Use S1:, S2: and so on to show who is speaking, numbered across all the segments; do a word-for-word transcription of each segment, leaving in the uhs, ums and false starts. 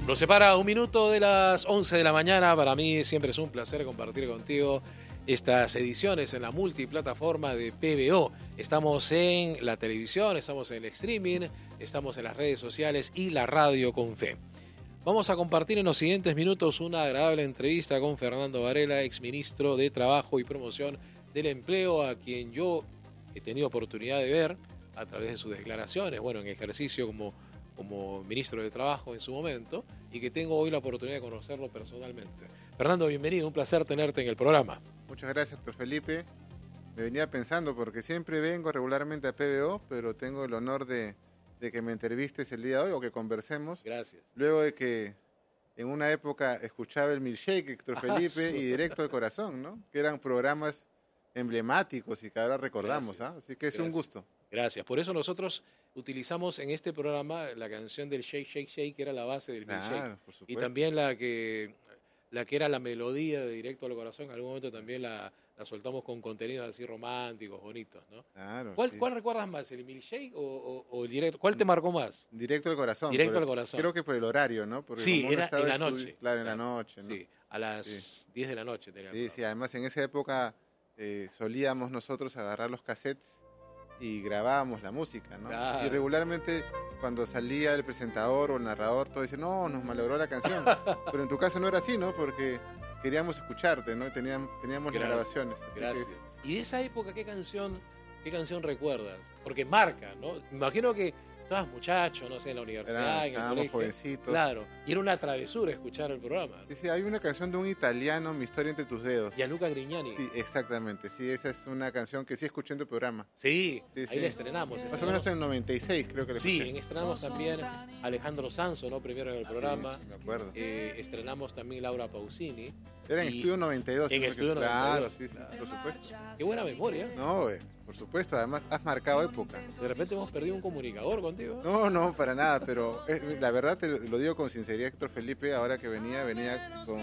S1: Nos separa un minuto de las once de la mañana. Para mí siempre es un placer compartir contigo estas ediciones en la multiplataforma de P B O. Estamos en la televisión, estamos en el streaming, estamos en las redes sociales y la radio con fe. Vamos a compartir en los siguientes minutos una agradable entrevista con Fernando Varela, exministro de Trabajo y Promoción del Empleo, a quien yo he tenido oportunidad de ver a través de sus declaraciones, bueno, en ejercicio como como ministro de Trabajo en su momento, y que tengo hoy la oportunidad de conocerlo personalmente. Fernando, bienvenido, un placer tenerte en el programa.
S2: Muchas gracias, doctor Felipe. Me venía pensando, porque siempre vengo regularmente a P B O, pero tengo el honor de, de que me entrevistes el día de hoy o que conversemos.
S1: Gracias.
S2: Luego de que en una época escuchaba el Milkshake, doctor Felipe, ah, sí. y Directo al Corazón, ¿no? Que eran programas emblemáticos y que ahora recordamos, ¿ah? Así que es
S1: Gracias.
S2: un gusto.
S1: Gracias. Por eso nosotros utilizamos en este programa la canción del Shake, Shake, Shake, que era la base del
S2: Claro,
S1: Milkshake.
S2: por supuesto.
S1: Y también la que, la que era la melodía de Directo al Corazón. En algún momento también la, la soltamos con contenidos así románticos, bonitos, ¿no?
S2: Claro,
S1: ¿Cuál,
S2: sí.
S1: ¿Cuál recuerdas más, el Milkshake o, o, o el Directo? ¿Cuál te marcó más?
S2: Directo al Corazón.
S1: Directo
S2: el,
S1: al Corazón.
S2: Creo que por el horario, ¿no? Porque
S1: sí,
S2: como
S1: era en la noche.
S2: Claro, en la noche, ¿no?
S1: Sí, a las sí. diez de la noche. Tenía
S2: sí, sí, además en esa época eh, solíamos nosotros agarrar los cassettes y grabábamos la música, ¿no?
S1: Claro.
S2: Y regularmente cuando salía el presentador o el narrador, todo dice, no, nos malogró la canción. Pero en tu caso no era así, ¿no? Porque queríamos escucharte, ¿no? Teníamos, teníamos las grabaciones. Así
S1: Gracias.
S2: Que...
S1: ¿Y de esa época qué canción, qué canción recuerdas? Porque marca, ¿no? Me imagino que estabas muchacho, no sé, en la universidad,
S2: Era,
S1: en el colegio.
S2: Jovencitos.
S1: Claro, y era una travesura escuchar el programa.
S2: Sí, sí, hay una canción de un italiano, Mi historia entre tus dedos.
S1: Gianluca Grignani.
S2: Sí, exactamente. Sí, esa es una canción que sí escuché en tu programa.
S1: Sí, sí ahí
S2: sí.
S1: la estrenamos.
S2: Más o menos en el noventa y seis creo que la escuché.
S1: Sí, estrenamos también Alejandro Sanso, ¿no? Primero en el programa.
S2: Sí, me acuerdo.
S1: Eh, estrenamos también Laura Pausini.
S2: Era en Estudio noventa y dos.
S1: En Estudio noventa y dos.
S2: Claro, sí, sí, claro. Por supuesto.
S1: Qué buena memoria.
S2: No, eh, por supuesto. Además, has marcado época.
S1: De repente hemos perdido un comunicador contigo.
S2: No, no, para nada. Pero eh, la verdad te lo digo con sinceridad, Héctor Felipe. Ahora que venía, venía con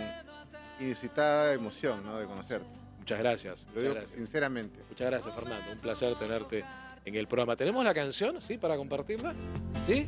S2: inusitada emoción, ¿no? De conocerte.
S1: Muchas gracias.
S2: Lo digo
S1: muchas gracias.
S2: sinceramente.
S1: Muchas gracias, Fernando. Un placer tenerte en el programa. ¿Tenemos la canción, sí, para compartirla? ¿Sí?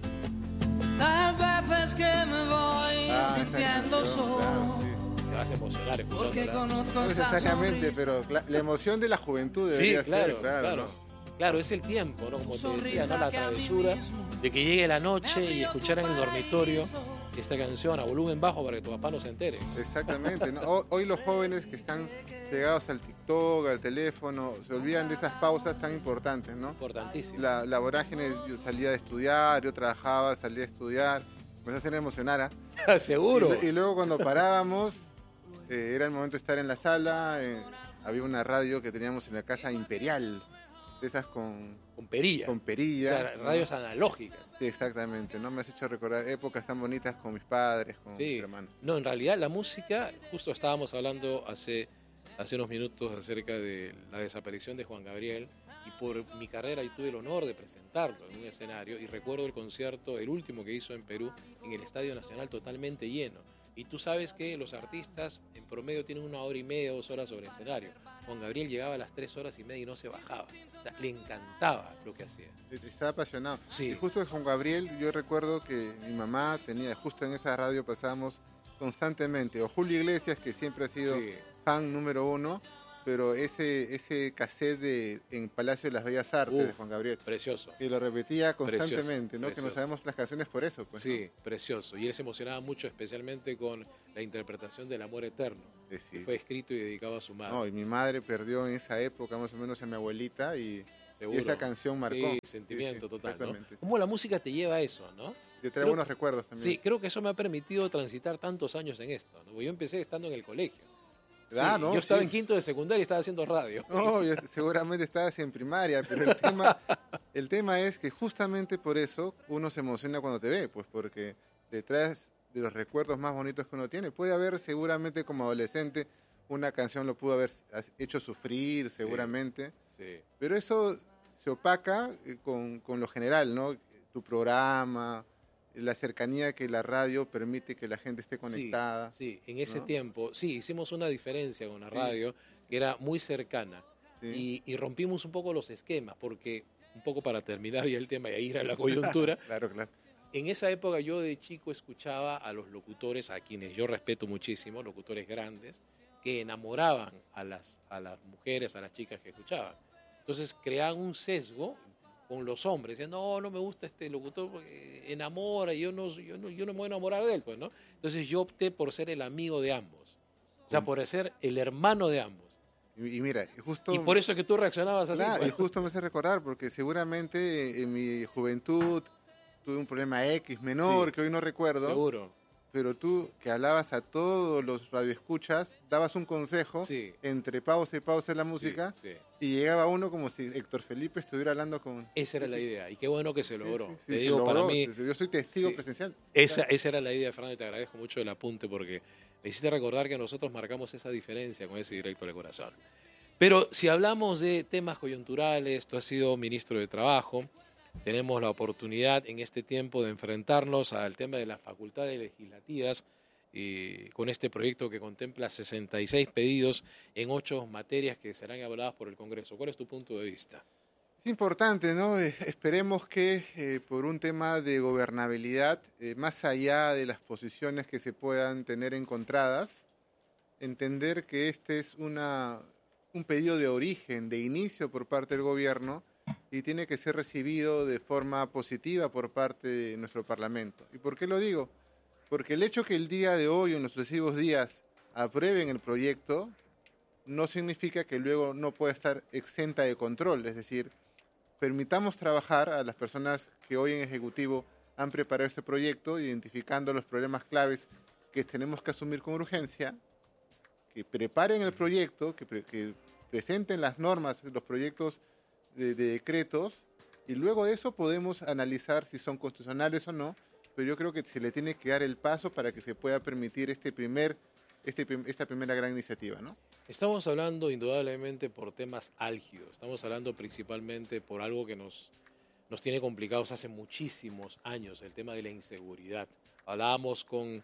S3: Hay veces que me voy
S2: ah,
S3: sintiendo
S2: canción,
S3: solo.
S2: Claro, sí.
S1: Te vas a emocionar escuchándola.
S3: Porque conozco
S2: no
S3: esa
S2: exactamente,
S3: sonrisa.
S2: pero la emoción de la juventud debería
S1: sí, claro,
S2: ser, claro.
S1: Claro,
S2: ¿no?
S1: claro, es el tiempo, ¿no? Como te decía, ¿no? La travesura de que llegue la noche y escuchar en el dormitorio esta canción a volumen bajo para que tu papá no se entere.
S2: Exactamente, ¿no? Hoy los jóvenes que están pegados al TikTok, al teléfono, se olvidan de esas pausas tan importantes, ¿no?
S1: Importantísimo.
S2: La, la vorágine, yo salía de estudiar, yo trabajaba, salía a estudiar, me hacían emocionar.
S1: ¿eh? Seguro.
S2: Y, y luego cuando parábamos, eh, era el momento de estar en la sala, eh, había una radio que teníamos en la casa imperial, de esas con...
S1: Con perilla.
S2: Con perilla.
S1: O sea, radios ¿no? analógicas.
S2: Sí, exactamente, ¿no? Me has hecho recordar épocas tan bonitas con mis padres, con
S1: sí.
S2: mis hermanos.
S1: No, en realidad la música, justo estábamos hablando hace, hace unos minutos acerca de la desaparición de Juan Gabriel, y por mi carrera y tuve el honor de presentarlo en un escenario, y recuerdo el concierto, el último que hizo en Perú, en el Estadio Nacional totalmente lleno. Y tú sabes que los artistas en promedio tienen una hora y media, dos horas sobre el escenario. Juan Gabriel llegaba a las tres horas y media y no se bajaba. O sea, le encantaba lo que hacía.
S2: Estaba apasionado.
S1: Sí.
S2: Y justo de Juan Gabriel, yo recuerdo que mi mamá tenía, justo en esa radio pasábamos constantemente, o Julio Iglesias, que siempre ha sido sí. fan número uno, pero ese ese cassette de, en Palacio de las Bellas Artes Uf, de Juan Gabriel.
S1: Precioso.
S2: Que lo repetía constantemente,
S1: precioso,
S2: ¿no?
S1: Precioso.
S2: Que no sabemos las canciones por eso. Pues,
S1: sí,
S2: ¿no?
S1: precioso. Y él se emocionaba mucho, especialmente con la interpretación del Amor Eterno.
S2: Eh, sí.
S1: Que fue escrito y dedicado a su madre.
S2: No, y mi madre perdió en esa época más o menos a mi abuelita y, y esa canción marcó.
S1: Sí, sentimiento
S2: sí, sí,
S1: total, ¿no?
S2: Sí.
S1: ¿Cómo la música te lleva a eso, no?
S2: Te trae buenos recuerdos también.
S1: Sí, creo que eso me ha permitido transitar tantos años en esto, ¿no? Yo empecé estando en el colegio.
S2: Ah,
S1: sí,
S2: no,
S1: yo estaba
S2: sí.
S1: en quinto de secundaria y estaba haciendo radio.
S2: No, yo seguramente estabas en primaria, pero el tema, el tema es que justamente por eso uno se emociona cuando te ve, pues porque detrás de los recuerdos más bonitos que uno tiene, puede haber seguramente como adolescente una canción lo pudo haber hecho sufrir, seguramente,
S1: sí, sí.
S2: Pero eso se opaca con, con lo general, ¿no? Tu programa, la cercanía que la radio permite que la gente esté conectada.
S1: Sí, sí. En ese
S2: ¿no?
S1: tiempo, sí, hicimos una diferencia con la radio sí. que era muy cercana sí. y, y rompimos un poco los esquemas, porque un poco para terminar ya el tema y ir a la coyuntura,
S2: claro, claro.
S1: En esa época yo de chico escuchaba a los locutores, a quienes yo respeto muchísimo, locutores grandes, que enamoraban a las, a las mujeres, a las chicas que escuchaban. Entonces creaban un sesgo con los hombres, decían, no, no me gusta este locutor porque enamora, y yo no, yo, no, yo no me voy a enamorar de él, pues, ¿no? Entonces yo opté por ser el amigo de ambos, o sea, por ser el hermano de ambos.
S2: Y, y mira, justo...
S1: Y por eso es que tú reaccionabas así.
S2: Claro,
S1: pues.
S2: y justo me hace recordar, porque seguramente en mi juventud tuve un problema X menor,
S1: Sí,
S2: que hoy no recuerdo.
S1: Seguro.
S2: Pero tú, que hablabas a todos los radioescuchas, dabas un consejo
S1: Sí.
S2: entre pausa y pausa en la música,
S1: Sí, sí.
S2: y llegaba uno como si Héctor Felipe estuviera hablando con...
S1: Esa era la idea, y qué bueno que se logró.
S2: Sí, sí, sí,
S1: Te
S2: se
S1: digo,
S2: logró.
S1: para mí,
S2: Yo soy testigo
S1: sí.
S2: presencial.
S1: esa, esa era la idea, Fernando, y te agradezco mucho el apunte porque me hiciste recordar que nosotros marcamos esa diferencia con ese directo del corazón. Pero si hablamos de temas coyunturales, tú has sido ministro de Trabajo, tenemos la oportunidad en este tiempo de enfrentarnos al tema de las facultades legislativas y con este proyecto que contempla sesenta y seis pedidos en ocho materias que serán habladas por el Congreso. ¿Cuál es tu punto de vista?
S2: Es importante, ¿no? Eh, esperemos que eh, por un tema de gobernabilidad, eh, más allá de las posiciones que se puedan tener encontradas, entender que este es una, un pedido de origen, de inicio por parte del gobierno y tiene que ser recibido de forma positiva por parte de nuestro Parlamento. ¿Y por qué lo digo? Porque el hecho que el día de hoy o en los sucesivos días aprueben el proyecto no significa que luego no pueda estar exenta de control. Es decir, permitamos trabajar a las personas que hoy en Ejecutivo han preparado este proyecto, identificando los problemas claves que tenemos que asumir con urgencia, que preparen el proyecto, que, pre que presenten las normas, los proyectos de, de decretos, y luego de eso podemos analizar si son constitucionales o no, pero yo creo que se le tiene que dar el paso para que se pueda permitir este primer, este, esta primera gran iniciativa, ¿no?
S1: Estamos hablando indudablemente por temas álgidos, estamos hablando principalmente por algo que nos, nos tiene complicados hace muchísimos años, el tema de la inseguridad. Hablábamos con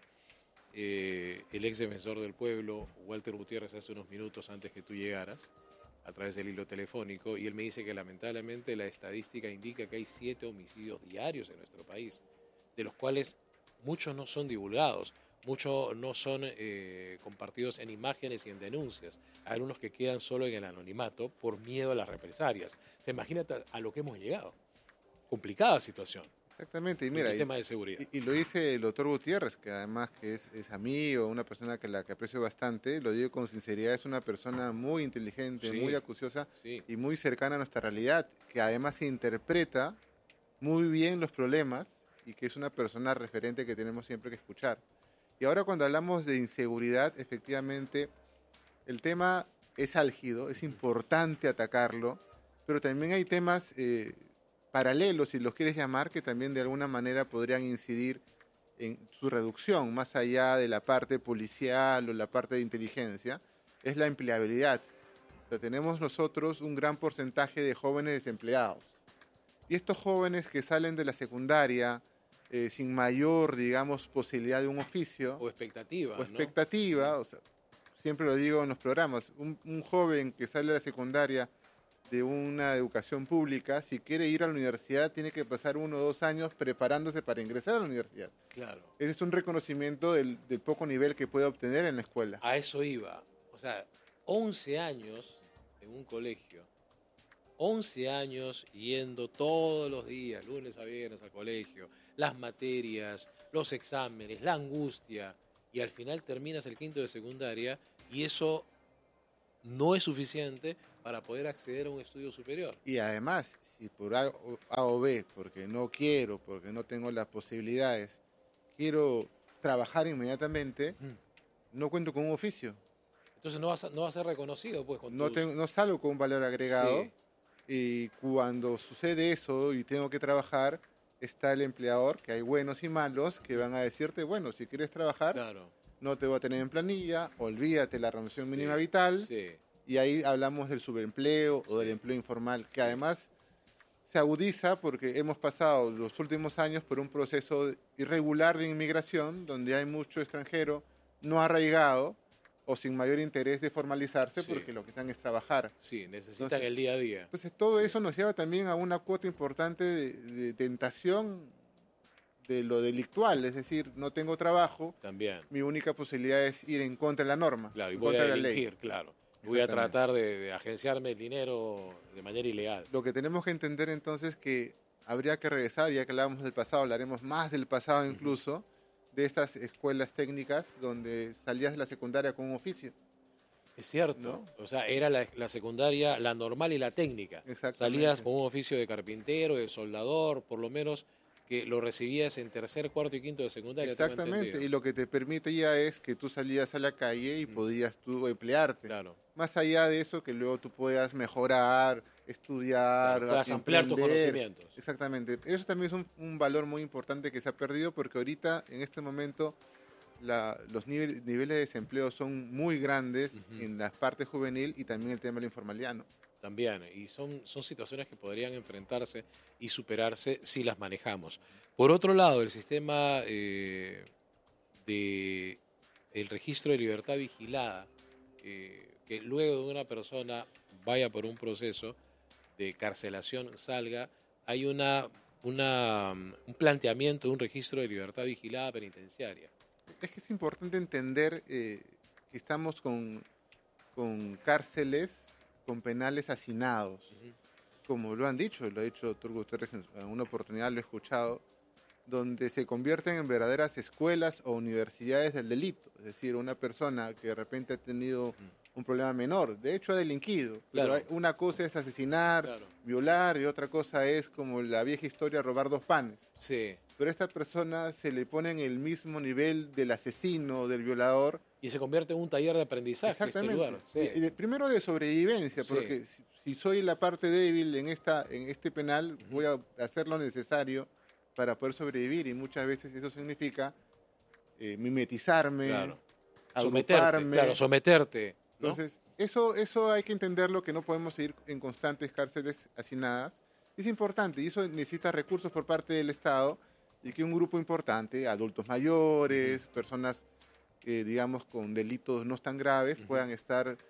S1: eh, el ex defensor del pueblo, Walter Gutiérrez, hace unos minutos antes que tú llegaras, a través del hilo telefónico, y él me dice que lamentablemente la estadística indica que hay siete homicidios diarios en nuestro país, de los cuales muchos no son divulgados, muchos no son eh, compartidos en imágenes y en denuncias. Hay algunos que quedan solo en el anonimato por miedo a las represalias. O sea, imagínate a lo que hemos llegado. Complicada situación.
S2: Exactamente, y mira,
S1: el
S2: y,
S1: tema de seguridad.
S2: Y, y lo dice el doctor Gutiérrez, que además que es, es amigo, una persona que la que aprecio bastante, lo digo con sinceridad, es una persona muy inteligente,
S1: Sí,
S2: muy acuciosa
S1: sí.
S2: y muy cercana a nuestra realidad, que además interpreta muy bien los problemas y que es una persona referente que tenemos siempre que escuchar. Y ahora cuando hablamos de inseguridad, efectivamente, el tema es álgido, es importante atacarlo, pero también hay temas eh, paralelos, si los quieres llamar, que también de alguna manera podrían incidir en su reducción, más allá de la parte policial o la parte de inteligencia, es la empleabilidad. O sea, tenemos nosotros un gran porcentaje de jóvenes desempleados. Y estos jóvenes que salen de la secundaria eh, sin mayor, digamos, posibilidad de un oficio...
S1: O expectativa,
S2: O expectativa, ¿no? O sea, siempre lo digo en los programas, un, un joven que sale de la secundaria de una educación pública, si quiere ir a la universidad, tiene que pasar uno o dos años preparándose para ingresar a la universidad.
S1: Claro.
S2: Ese es un reconocimiento del, del poco nivel que puede obtener en la escuela.
S1: A eso iba. O sea, once años en un colegio, once años yendo todos los días, lunes a viernes al colegio, las materias, los exámenes, la angustia, y al final terminas el quinto de secundaria y eso no es suficiente para poder acceder a un estudio superior.
S2: Y además, si por A o B, porque no quiero, porque no tengo las posibilidades, quiero trabajar inmediatamente, mm. no cuento con un oficio.
S1: Entonces no vas a, no vas a ser reconocido, pues, con
S2: no,
S1: tus...
S2: tengo, no salgo con un valor agregado. Sí. Y cuando sucede eso y tengo que trabajar, está el empleador, que hay buenos y malos, que van a decirte, bueno, si quieres trabajar,
S1: claro.
S2: no te voy a tener en planilla, olvídate la remuneración
S1: sí.
S2: mínima vital.
S1: Sí.
S2: Y ahí hablamos del subempleo o del empleo informal, que además se agudiza porque hemos pasado los últimos años por un proceso irregular de inmigración, donde hay mucho extranjero no arraigado o sin mayor interés de formalizarse, sí. porque lo que están es trabajar.
S1: Sí, necesitan entonces, el día a día.
S2: Entonces todo
S1: sí.
S2: eso nos lleva también a una cuota importante de, de tentación de lo delictual, es decir, no tengo trabajo,
S1: También.
S2: mi única posibilidad es ir en contra de la norma,
S1: Claro, y
S2: en
S1: voy a
S2: contra de la
S1: delinquir,
S2: ley.
S1: claro. Voy a
S2: Exactamente.
S1: tratar de, de agenciarme el dinero de manera ilegal.
S2: Lo que tenemos que entender entonces que habría que regresar, ya que hablábamos del pasado, hablaremos más del pasado incluso, de estas escuelas técnicas donde salías de la secundaria con un oficio.
S1: Es cierto.
S2: ¿No?
S1: O sea, era la, la secundaria, la normal y la técnica.
S2: Exactamente.
S1: Salías con un oficio de carpintero, de soldador, por lo menos que lo recibías en tercer, cuarto y quinto de secundaria. tengo
S2: Exactamente,
S1: entendido.
S2: y lo que te permite ya es que tú salías a la calle y podías tú emplearte.
S1: Claro.
S2: Más allá de eso, que luego tú puedas mejorar, estudiar,
S1: Claro, puedas ampliar tus
S2: emprender.
S1: conocimientos.
S2: Exactamente. Eso también es un, un valor muy importante que se ha perdido porque ahorita, en este momento, la- los nivel- niveles de desempleo son muy grandes
S1: Ujú.
S2: en la parte juvenil y también el tema de la informalidad, ¿no?
S1: También, y son, son situaciones que podrían enfrentarse y superarse si las manejamos. Por otro lado, el sistema eh, de el registro de libertad vigilada, eh, que luego de una persona vaya por un proceso de carcelación, salga, hay una, una, mm, un planteamiento de un registro de libertad vigilada penitenciaria.
S2: Es que es importante entender eh, que estamos con, con cárceles, con penales hacinados.
S1: Ujú.
S2: Como lo han dicho, lo ha dicho Turgo Gutiérrez en alguna oportunidad, lo he escuchado, donde se convierten en verdaderas escuelas o universidades del delito. Es decir, una persona que de repente ha tenido un problema menor, de hecho ha delinquido, pero
S1: Claro.
S2: hay- una cosa es asesinar,
S1: Claro.
S2: violar, y otra cosa es, como la vieja historia, robar dos panes.
S1: Sí,
S2: Pero a esta persona se le pone en el mismo nivel del asesino, del violador.
S1: y se convierte en un taller de aprendizaje este
S2: Exactamente.
S1: lugar. Sí.
S2: Y- y de- primero de sobrevivencia,
S1: Sí.
S2: porque si, si soy la parte débil en, esta, en este penal,
S1: Ujú.
S2: voy a hacer lo necesario para poder sobrevivir. Y muchas veces eso significa eh, mimetizarme,
S1: Claro. Someterte,
S2: agruparme.
S1: claro, someterte. ¿no?
S2: Entonces, eso, eso hay que entenderlo, que no podemos seguir en constantes cárceles hacinadas. Es importante y eso necesita recursos por parte del Estado y que un grupo importante, adultos mayores, personas, eh, digamos, con delitos no tan graves,
S1: Ujú.
S2: puedan estar eh,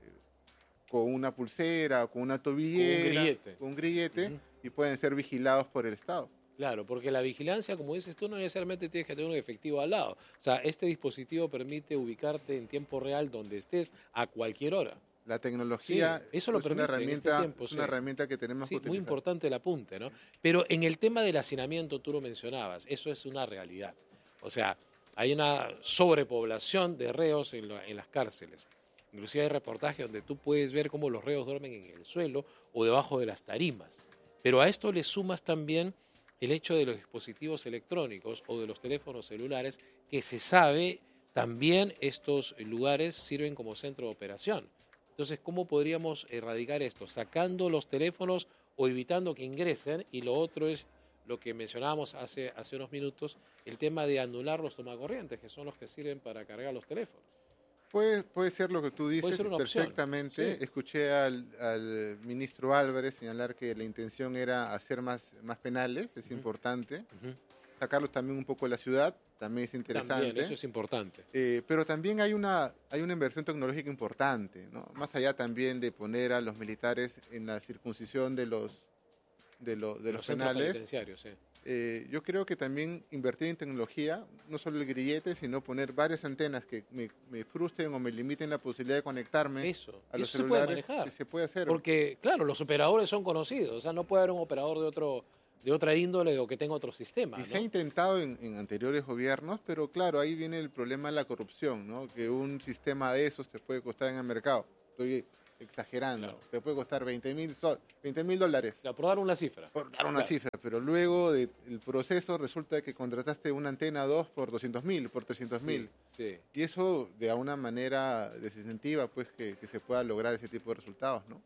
S2: con una pulsera, con una tobillera,
S1: grillete.
S2: con un grillete,
S1: Ujú.
S2: y pueden ser vigilados por el Estado.
S1: Claro, porque la vigilancia, como dices tú, no necesariamente tienes que tener un efectivo al lado. O sea, este dispositivo permite ubicarte en tiempo real donde estés a cualquier hora.
S2: La tecnología
S1: Sí, eso lo
S2: es, una
S1: permite en este
S2: herramienta,
S1: tiempo,
S2: es una
S1: sí.
S2: herramienta que tenemos
S1: Sí,
S2: que
S1: muy
S2: utilizar.
S1: importante el apunte, ¿no? Pero en el tema del hacinamiento, tú lo mencionabas, eso es una realidad. O sea, hay una sobrepoblación de reos en, la- en las cárceles. Inclusive hay reportajes donde tú puedes ver cómo los reos duermen en el suelo o debajo de las tarimas. Pero a esto le sumas también el hecho de los dispositivos electrónicos o de los teléfonos celulares, que se sabe también estos lugares sirven como centro de operación. Entonces, ¿cómo podríamos erradicar esto? Sacando los teléfonos o evitando que ingresen. Y lo otro es lo que mencionábamos hace, hace unos minutos, el tema de anular los tomacorrientes, que son los que sirven para cargar los teléfonos.
S2: Puede, puede ser lo que tú dices
S1: ser una opción,
S2: perfectamente.
S1: sí.
S2: Escuché al, al ministro Álvarez señalar que la intención era hacer más, más penales, es
S1: Ujú.
S2: importante.
S1: Ujú.
S2: Sacarlos también un poco de la ciudad, también es interesante.
S1: También, eso es importante.
S2: Eh, pero también hay una, hay una inversión tecnológica importante, ¿no? Más allá también de poner a los militares en la circuncisión de los, de lo- de los
S1: centros
S2: penales.
S1: penitenciarios, sí.
S2: Eh, yo creo que también invertir en tecnología, no solo el grillete, sino poner varias antenas que me, me frustren o me limiten la posibilidad de conectarme
S1: Eso,
S2: a los
S1: eso se puede
S2: celulares.
S1: manejar.
S2: Sí, se puede hacer.
S1: Porque, claro, los operadores son conocidos. O sea, no puede haber un operador de otro de otra índole o que tenga otro sistema.
S2: Y
S1: ¿no?
S2: se ha intentado en, en anteriores gobiernos, pero claro, ahí viene el problema de la corrupción, ¿no? Que un sistema de esos te puede costar en el mercado. Estoy exagerando.
S1: Claro.
S2: Te puede costar veinte mil sol, veinte mil dólares.
S1: O sea, por dar una cifra.
S2: Por dar una
S1: Claro.
S2: cifra, pero luego del proceso resulta que contrataste una antena dos por doscientos mil, por trescientos mil.
S1: Sí, sí.
S2: Y eso de alguna manera desincentiva pues que, que se pueda lograr ese tipo de resultados, ¿no?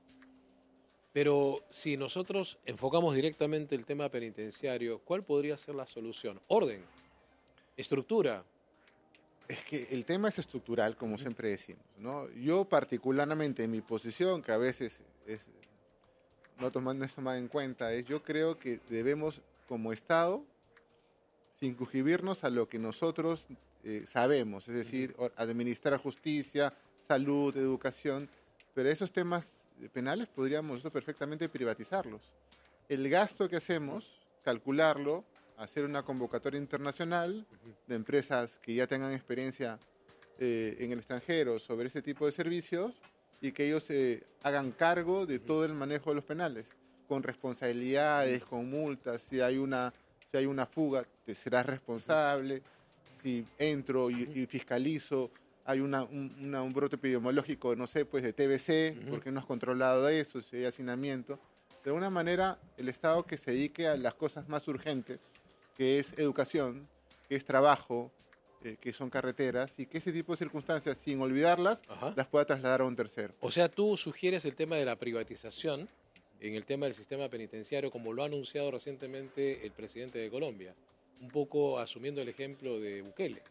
S1: Pero si nosotros enfocamos directamente el tema penitenciario, ¿cuál podría ser la solución? Orden, estructura.
S2: Es que el tema es estructural, como siempre decimos, ¿no? Yo particularmente en mi posición, que a veces es, no, tomando, no es tomada en cuenta, es yo creo que debemos como Estado circunscribirnos a lo que nosotros eh, sabemos, es decir, o- administrar justicia, salud, educación, pero esos temas penales podríamos nosotros perfectamente privatizarlos. El gasto que hacemos, calcularlo, hacer una convocatoria internacional de empresas que ya tengan experiencia eh, en el extranjero sobre este tipo de servicios y que ellos eh, hagan cargo de todo el manejo de los penales, con responsabilidades, con multas. Si hay una, si hay una fuga, te serás responsable. Si entro y, y fiscalizo, hay una, un, una, un brote epidemiológico, no sé, pues de T B C, uh-huh. porque no has controlado eso, si hay hacinamiento. De alguna manera, el Estado que se dedique a las cosas más urgentes, que es educación, que es trabajo, eh, que son carreteras, y que ese tipo de circunstancias, sin olvidarlas, Ajá. las pueda trasladar a un tercero.
S1: O sea, tú sugieres el tema de la privatización en el tema del sistema penitenciario, como lo ha anunciado recientemente el presidente de Colombia, un poco asumiendo el ejemplo de Bukele.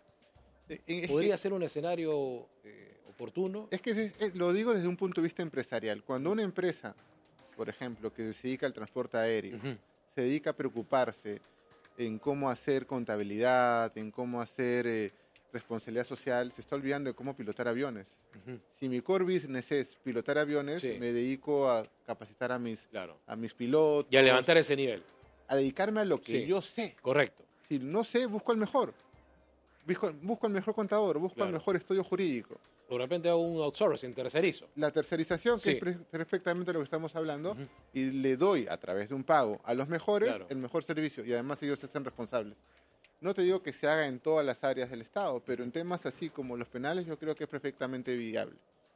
S1: ¿Podría ser un escenario eh, oportuno?
S2: Es que es, es, lo digo desde un punto de vista empresarial. Cuando una empresa, por ejemplo, que se dedica al transporte aéreo, uh-huh. se dedica a preocuparse en cómo hacer contabilidad, en cómo hacer eh, responsabilidad social, se está olvidando de cómo pilotar aviones. Uh-huh. Si mi core business es pilotar aviones, sí. me dedico a capacitar a mis,
S1: claro.
S2: a mis pilotos.
S1: Y a levantar ese nivel.
S2: A dedicarme a lo que
S1: sí.
S2: yo sé.
S1: Correcto.
S2: Si no sé, busco al mejor. Busco, busco al mejor contador, busco claro. al mejor estudio jurídico.
S1: De repente hago un outsourcing, tercerizo.
S2: La tercerización,
S1: sí.
S2: que es pre- perfectamente lo que estamos hablando, uh-huh. y le doy a través de un pago a los mejores claro. el mejor servicio, y además ellos se hacen responsables. No te digo que se haga en todas las áreas del Estado, pero en temas así como los penales yo creo que es perfectamente viable.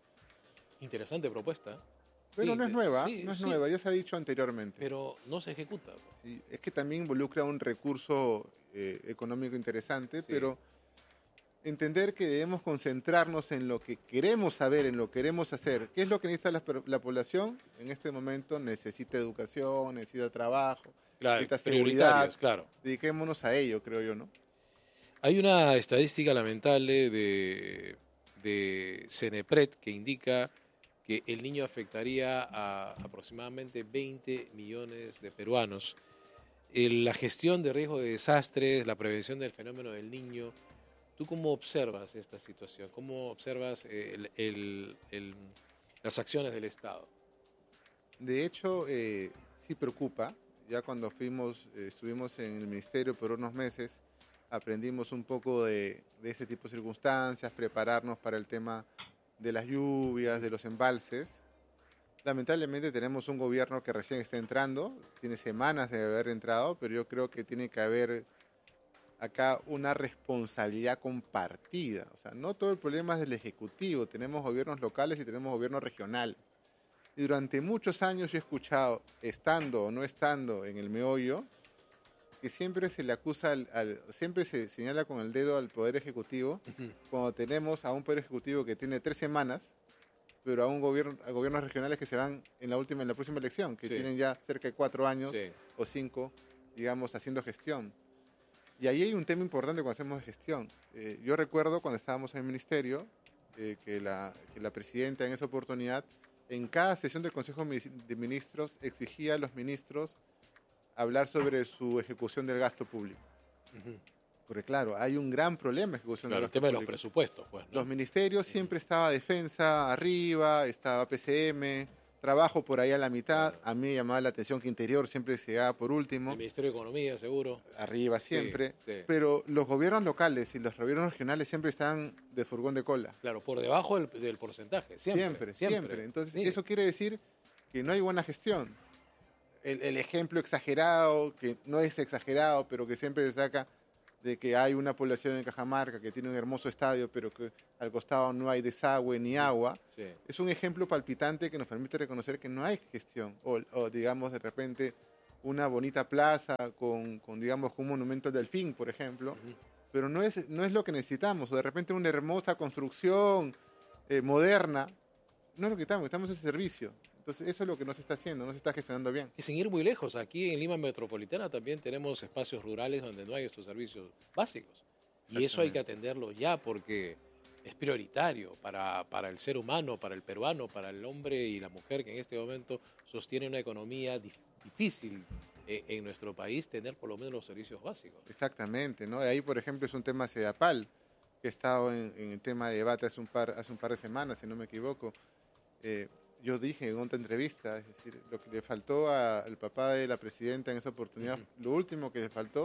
S1: Interesante propuesta.
S2: Pero
S1: sí,
S2: no es nueva,
S1: sí,
S2: no es
S1: sí.
S2: nueva, ya se ha dicho anteriormente.
S1: Pero no se ejecuta.
S2: Sí, es que también involucra un recurso eh, económico interesante, sí. pero entender que debemos concentrarnos en lo que queremos saber, en lo que queremos hacer. ¿Qué es lo que necesita la, la población? En este momento necesita educación, necesita trabajo,
S1: claro,
S2: necesita seguridad.
S1: Claro.
S2: Dediquémonos a ello, creo yo, ¿no?
S1: Hay una estadística lamentable de, de Cenepred que indica que el niño afectaría a aproximadamente veinte millones de peruanos. El, la gestión de riesgo de desastres, la prevención del fenómeno del niño. ¿Tú cómo observas esta situación? ¿Cómo observas el, el, el, las acciones del Estado?
S2: De hecho, eh, sí preocupa. Ya cuando fuimos, eh, estuvimos en el ministerio por unos meses, aprendimos un poco de, de ese tipo de circunstancias, prepararnos para el tema de las lluvias, de los embalses. Lamentablemente tenemos un gobierno que recién está entrando, tiene semanas de haber entrado, pero yo creo que tiene que haber acá una responsabilidad compartida. O sea, no todo el problema es del Ejecutivo, tenemos gobiernos locales y tenemos gobiernos regionales. Y durante muchos años yo he escuchado, estando o no estando en el meollo, que siempre se le acusa, al, al, siempre se señala con el dedo al Poder Ejecutivo, uh-huh. cuando tenemos a un Poder Ejecutivo que tiene tres semanas, pero a un gobierno, a gobiernos regionales que se van en la última, en la próxima elección, que sí. tienen ya cerca de cuatro años sí. o cinco, digamos, haciendo gestión. Y ahí hay un tema importante cuando hacemos gestión. Eh, yo recuerdo cuando estábamos en el ministerio, eh, que, la, que la presidenta en esa oportunidad, en cada sesión del Consejo de Ministros, exigía a los ministros hablar sobre su ejecución del gasto público. Uh-huh. Porque claro, hay un gran problema de ejecución
S1: claro,
S2: del gasto
S1: público. El tema
S2: público.
S1: de los presupuestos, pues, ¿no?
S2: Los ministerios uh-huh. siempre estaba defensa arriba, estaba P C M, trabajo por ahí a la mitad. Claro. A mí me llamaba la atención que Interior siempre se da por último.
S1: El Ministerio de Economía, seguro.
S2: Arriba siempre.
S1: Sí, sí.
S2: Pero los gobiernos locales y los gobiernos regionales siempre están de furgón de cola.
S1: Claro, por debajo del, del porcentaje, siempre.
S2: Siempre, siempre. siempre. Entonces, sí. eso quiere decir que no hay buena gestión. El, el ejemplo exagerado, que no es exagerado, pero que siempre se saca de que hay una población en Cajamarca que tiene un hermoso estadio, pero que al costado no hay desagüe ni agua, sí. es un ejemplo palpitante que nos permite reconocer que no hay gestión. O, o digamos, de repente, una bonita plaza con, con digamos, un monumento al delfín, por ejemplo, uh-huh. pero no es, no es lo que necesitamos. O de repente una hermosa construcción eh, moderna, no es lo que estamos, estamos en ese servicio. Entonces, eso es lo que no se está haciendo, no se está gestionando bien.
S1: Y sin ir muy lejos, aquí en Lima Metropolitana también tenemos espacios rurales donde no hay estos servicios básicos. Y eso hay que atenderlo ya porque es prioritario para, para el ser humano, para el peruano, para el hombre y la mujer que en este momento sostiene una economía dif- difícil eh, en nuestro país, tener por lo menos los servicios básicos.
S2: Exactamente, ¿no? Ahí, por ejemplo, es un tema Sedapal, que he estado en, en el tema de debate hace un par, hace un par de semanas, si no me equivoco. Eh, Yo dije en otra entrevista, es decir, lo que le faltó a, al papá de la presidenta en esa oportunidad, uh-huh. lo último que le faltó,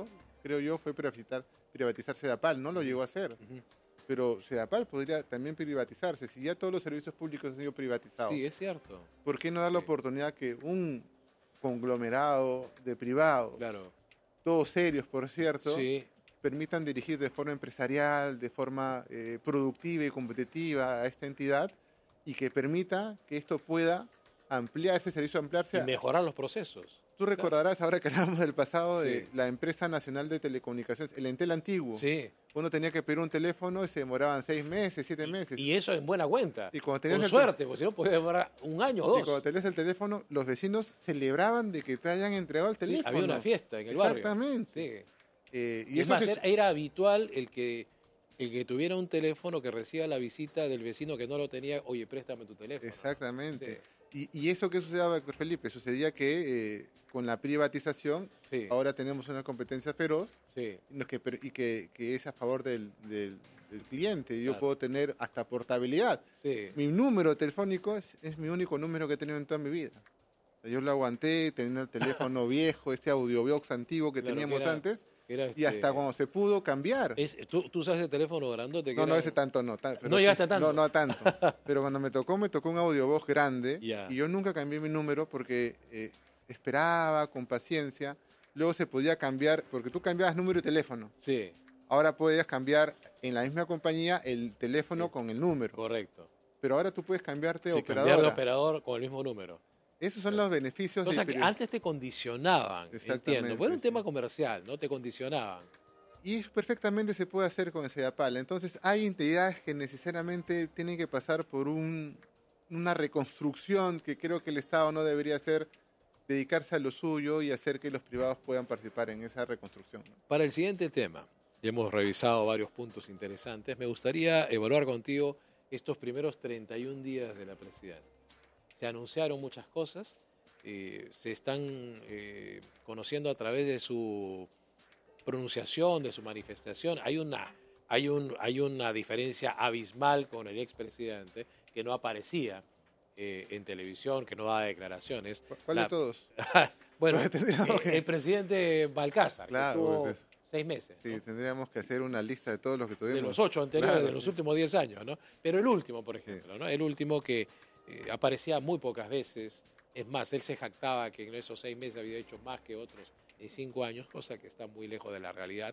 S2: creo yo, fue privatizar, privatizar Sedapal. No lo llegó a hacer.
S1: Ujú.
S2: Pero Sedapal podría también privatizarse. Si ya todos los servicios públicos han sido privatizados,
S1: Sí, es cierto.
S2: ¿por qué no dar la
S1: Sí.
S2: oportunidad que un conglomerado de privados,
S1: Claro.
S2: todos serios, por cierto,
S1: Sí,
S2: permitan dirigir de forma empresarial, de forma eh, productiva y competitiva a esta entidad y que permita que esto pueda ampliar, este servicio ampliarse?
S1: y mejorar los procesos.
S2: Tú recordarás, ahora que hablamos del pasado, de
S1: Sí.
S2: la empresa nacional de telecomunicaciones, el Entel antiguo.
S1: Sí.
S2: Uno tenía que pedir un teléfono y se demoraban seis meses, siete meses.
S1: Y eso en buena cuenta.
S2: Y cuando tenías
S1: Con
S2: el
S1: suerte, porque si no podía demorar un año o
S2: Y cuando
S1: dos.
S2: tenías el teléfono, los vecinos celebraban de que te hayan entregado el
S1: Sí,
S2: teléfono.
S1: había una fiesta en el barrio.
S2: Exactamente.
S1: Sí.
S2: Eh, y
S1: Y es
S2: eso
S1: más,
S2: se-
S1: era, era habitual el que, el que tuviera un teléfono que reciba la visita del vecino que no lo tenía, oye, préstame tu teléfono.
S2: Exactamente. Y, y eso que sucedía, Héctor Felipe, sucedía que eh, con la privatización
S1: Sí,
S2: ahora tenemos una competencia feroz
S1: sí,
S2: y que, per- y que, que es a favor del, del- del cliente. Yo
S1: Claro.
S2: puedo tener hasta portabilidad.
S1: sí.
S2: Mi número telefónico es, es mi único número que he tenido en toda mi vida. O sea, yo lo aguanté teniendo el teléfono viejo, ese audiobox antiguo que
S1: Claro, que
S2: teníamos
S1: era-
S2: antes,
S1: Era,
S2: y
S1: este,
S2: hasta cuando se pudo cambiar.
S1: es- ¿tú, tú usas el teléfono grandote? Que
S2: No, no,
S1: era-
S2: ese tanto no. ta- pero
S1: ¿No llegaste a tanto?
S2: No, no a tanto. Pero cuando me tocó, me tocó un audiobox grande
S1: Ya.
S2: y yo nunca cambié mi número porque eh, esperaba con paciencia. Luego se podía cambiar, porque tú cambiabas número y teléfono.
S1: Sí,
S2: Ahora podías cambiar en la misma compañía el teléfono
S1: Sí.
S2: con el número.
S1: correcto.
S2: Pero ahora tú puedes cambiarte de
S1: Sí, cambiar de
S2: operadora.
S1: operador con el mismo número.
S2: Esos son
S1: Claro.
S2: los beneficios
S1: Cosa
S2: del
S1: que
S2: peri-
S1: antes te condicionaban,
S2: Exactamente,
S1: entiendo. Bueno, un
S2: sí.
S1: tema comercial, ¿no? Te condicionaban.
S2: Y eso perfectamente se puede hacer con el Sedapal. Entonces, hay entidades que necesariamente tienen que pasar por un, una reconstrucción que creo que el Estado no debería hacer, dedicarse a lo suyo y hacer que los privados puedan participar en esa reconstrucción, ¿no?
S1: Para el siguiente tema, ya hemos revisado varios puntos interesantes. Me gustaría evaluar contigo estos primeros treinta y un días de la presidenta. Se anunciaron muchas cosas, eh, se están eh, conociendo a través de su pronunciación, de su manifestación. Hay una, hay un, hay una diferencia abismal con el expresidente que no aparecía eh, en televisión, que no daba declaraciones.
S2: ¿Cuál
S1: La-
S2: de todos?
S1: Bueno,
S2: Tendríamos
S1: eh,
S2: que-
S1: el presidente Balcázar,
S2: Claro,
S1: que estuvo
S2: pues,
S1: seis meses.
S2: Sí,
S1: ¿no?
S2: tendríamos que hacer una lista de todos los que tuvimos.
S1: De los ocho anteriores,
S2: Claro,
S1: de los
S2: sí.
S1: últimos diez años, ¿no? Pero el último, por ejemplo, ¿no? El último que eh, aparecía muy pocas veces. Es más, él se jactaba que en esos seis meses había hecho más que otros en cinco años, cosa que está muy lejos de la realidad,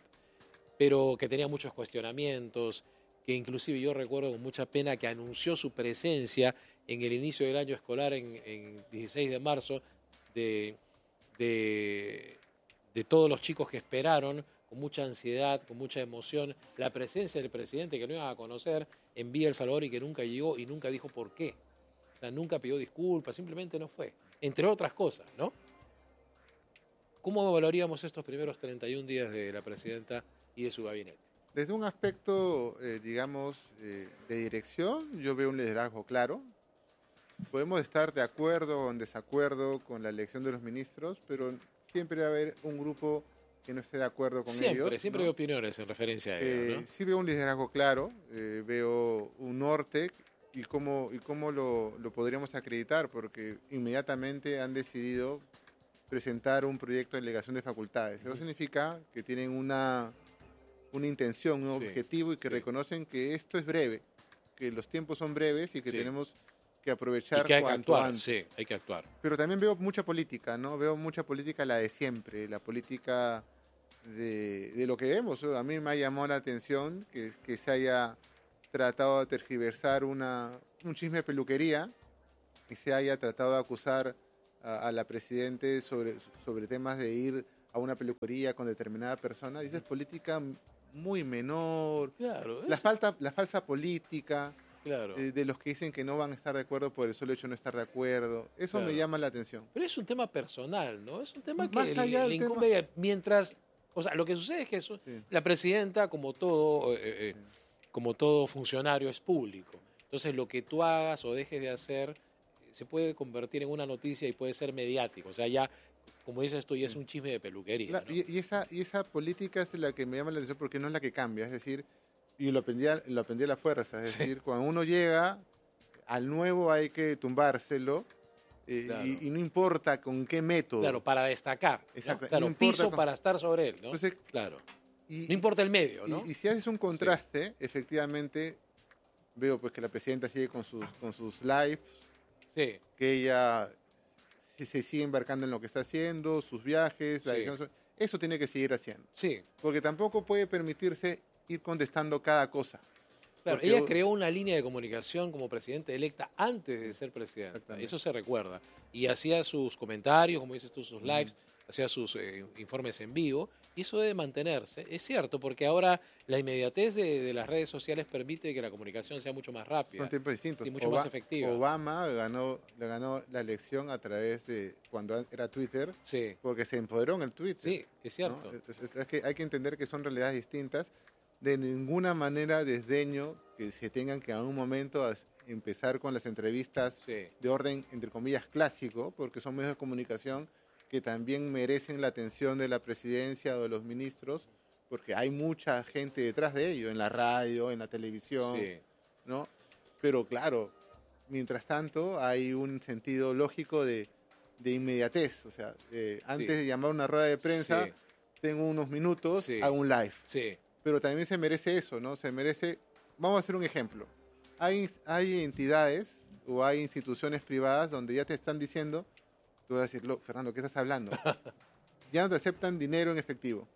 S1: pero que tenía muchos cuestionamientos, que inclusive yo recuerdo con mucha pena que anunció su presencia en el inicio del año escolar, en, en dieciséis de marzo, de, de, de todos los chicos que esperaron con mucha ansiedad, con mucha emoción, la presencia del presidente que no iban a conocer en Villa El Salvador y que nunca llegó y nunca dijo por qué. O sea, nunca pidió disculpas, simplemente no fue. Entre otras cosas, ¿no? ¿Cómo evaluaríamos estos primeros treinta y un días de la presidenta y de su gabinete?
S2: Desde un aspecto, eh, digamos, eh, de dirección, yo veo un liderazgo claro. Podemos estar de acuerdo o en desacuerdo con la elección de los ministros, pero siempre va a haber un grupo que no esté de acuerdo con
S1: Siempre,
S2: ellos.
S1: siempre
S2: ¿no?
S1: hay opiniones en referencia a
S2: Eh,
S1: ello, ¿no?
S2: Sí veo un liderazgo claro, eh, veo un norte y cómo, y cómo lo, lo podríamos acreditar, porque inmediatamente han decidido presentar un proyecto de delegación de facultades. Eso
S1: Ujú.
S2: significa que tienen una, una intención, un
S1: Sí,
S2: objetivo y que
S1: sí.
S2: reconocen que esto es breve, que los tiempos son breves y que
S1: Sí.
S2: tenemos que
S1: Y
S2: aprovechar
S1: que hay que
S2: cuanto
S1: actuar,
S2: antes.
S1: sí, hay que actuar.
S2: Pero también veo mucha política, ¿no? Veo mucha política, la de siempre, la política de, de lo que vemos. A mí me ha llamado la atención que, que se haya tratado de tergiversar una, un chisme de peluquería y se haya tratado de acusar a, a la Presidente sobre, sobre temas de ir a una peluquería con determinada persona. Y eso es política muy menor.
S1: Claro,
S2: La,
S1: es-
S2: falta, la falsa política
S1: claro.
S2: de, de los que dicen que no van a estar de acuerdo por el solo hecho de no estar de acuerdo. Eso
S1: Claro.
S2: me llama la atención.
S1: Pero es un tema personal, ¿no? Es un tema que
S2: Más allá
S1: le,
S2: del
S1: le incumbe mientras... O sea, lo que sucede es que eso-
S2: Sí.
S1: la presidenta, como todo, eh, eh, como todo funcionario, es público. Entonces, lo que tú hagas o dejes de hacer eh, se puede convertir en una noticia y puede ser mediático. O sea, ya, como dices tú, ya es un chisme de peluquería.
S2: La-
S1: ¿no?
S2: y, y esa, y esa política es la que me llama la atención porque no es la que cambia. Es decir, y lo aprendí a, lo aprendí a la fuerza. Es
S1: Sí.
S2: decir, cuando uno llega al nuevo hay que tumbárselo eh,
S1: Claro.
S2: y, y no importa con qué método.
S1: Claro, para destacar. ¿no?
S2: Exacto,
S1: Claro,
S2: no importa
S1: piso
S2: con-
S1: para estar sobre él, ¿no?
S2: Entonces,
S1: claro.
S2: y,
S1: No importa el medio,
S2: y-
S1: ¿no?
S2: y si haces un contraste, efectivamente, veo pues que la presidenta sigue con sus, con sus lives,
S1: Sí,
S2: que ella se, se sigue embarcando en lo que está haciendo, sus viajes, la
S1: Sí.
S2: decisión, eso tiene que seguir haciendo.
S1: sí.
S2: Porque tampoco puede permitirse ir contestando cada cosa.
S1: Claro,
S2: Porque
S1: ella
S2: u-
S1: creó una línea de comunicación como presidenta electa antes de ser presidenta.
S2: Exactamente.
S1: Eso se recuerda. Y hacía sus comentarios, como dices tú, sus lives, hacía sus eh, informes en vivo. Y eso debe mantenerse. Es cierto, porque ahora la inmediatez de, de las redes sociales permite que la comunicación sea mucho más rápida.
S2: Son tiempos distintos.
S1: Sí, mucho
S2: Oba-
S1: más efectiva.
S2: Obama ganó, le ganó la elección a través de cuando era Twitter,
S1: Sí,
S2: porque se empoderó en el Twitter.
S1: sí, es
S2: ¿no?
S1: cierto.
S2: Entonces, es que hay que entender que son realidades distintas. De ninguna manera desdeño que se tengan que en algún momento as- empezar con las entrevistas
S1: Sí.
S2: de orden, entre comillas, clásico, porque son medios de comunicación que también merecen la atención de la presidencia o de los ministros, porque hay mucha gente detrás de ello, en la radio, en la televisión,
S1: Sí,
S2: ¿no? Pero claro, mientras tanto hay un sentido lógico de, de inmediatez, o sea, eh, antes
S1: Sí.
S2: de llamar a una rueda de prensa,
S1: Sí.
S2: tengo unos minutos,
S1: Sí.
S2: hago un live.
S1: sí,
S2: Pero también se merece eso, ¿no? Se merece, vamos a hacer un ejemplo. Hay, hay entidades o hay instituciones privadas donde ya te están diciendo, tú vas a decir, "Lo- Fernando, ¿qué estás hablando? Ya no te aceptan dinero en efectivo.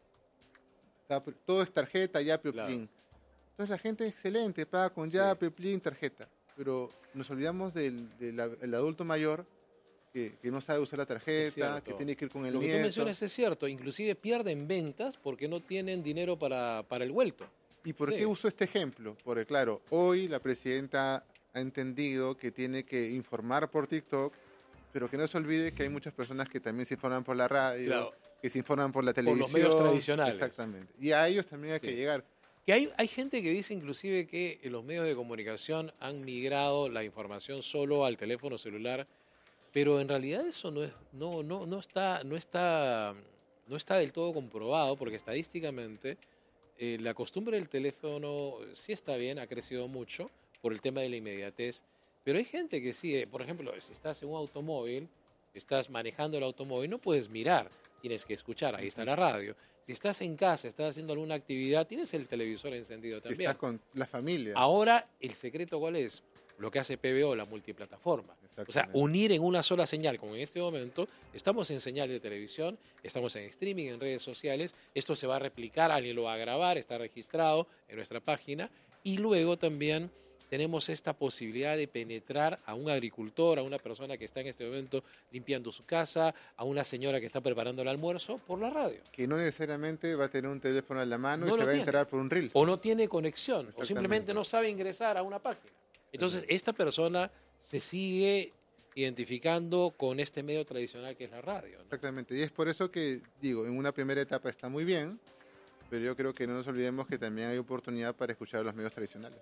S2: Está- Todo es tarjeta, Yape o
S1: Claro.
S2: Plin. Entonces la gente es excelente, paga con
S1: Sí.
S2: Yape, Plin, tarjeta. Pero nos olvidamos del, del a- el adulto mayor que, que no sabe usar la tarjeta,
S1: cierto.
S2: que tiene que ir con el
S1: Lo que tú
S2: nieto.
S1: mencionas es cierto. Inclusive pierden ventas porque no tienen dinero para, para el vuelto.
S2: ¿Y por
S1: Sí.
S2: qué uso este ejemplo? Porque claro, hoy la presidenta ha entendido que tiene que informar por TikTok, pero que no se olvide que hay muchas personas que también se informan por la radio,
S1: Claro.
S2: que se informan por la
S1: los
S2: televisión.
S1: medios tradicionales.
S2: Exactamente. Y a ellos también hay
S1: Sí.
S2: que llegar.
S1: Que hay, hay gente que dice inclusive que los medios de comunicación han migrado la información solo al teléfono celular, pero en realidad eso no es, no, no, no está, no está, no está del todo comprobado, porque estadísticamente eh, la costumbre del teléfono sí está bien, ha crecido mucho por el tema de la inmediatez, pero hay gente que sí, eh, por ejemplo, si estás en un automóvil, estás manejando el automóvil, no puedes mirar, tienes que escuchar, ahí está la radio. Si estás en casa, estás haciendo alguna actividad, tienes el televisor encendido
S2: Si
S1: también.
S2: estás con la familia.
S1: Ahora, ¿el secreto cuál es? Lo que hace P B O, la multiplataforma. O sea,
S2: Exactamente.
S1: unir en una sola señal, como en este momento, estamos en señal de televisión, estamos en streaming, en redes sociales, esto se va a replicar, alguien lo va a grabar, está registrado en nuestra página, y luego también tenemos esta posibilidad de penetrar a un agricultor, a una persona que está en este momento limpiando su casa, a una señora que está preparando el almuerzo, por la radio.
S2: Que no necesariamente va a tener un teléfono en la mano
S1: No
S2: y se
S1: lo
S2: va a
S1: tiene.
S2: enterar por un reel.
S1: O no tiene conexión, o
S2: Exactamente.
S1: simplemente no sabe ingresar a una página. Entonces, esta persona se sigue identificando con este medio tradicional que es la radio, ¿no?
S2: Exactamente. Y es por eso que, digo, en una primera etapa está muy bien, pero yo creo que no nos olvidemos que también hay oportunidad para escuchar a los medios tradicionales.